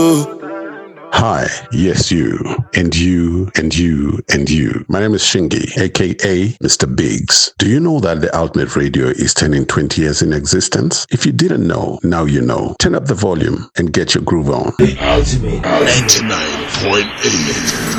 Hi, yes, you, and you, and you, and you. My name is Shingy, aka Mr. Biggs. Do you know that the Ultimate Radio is turning 20 years in existence? If you didn't know, now you know. Turn up the volume and get your groove on. The Ultimate 99.8.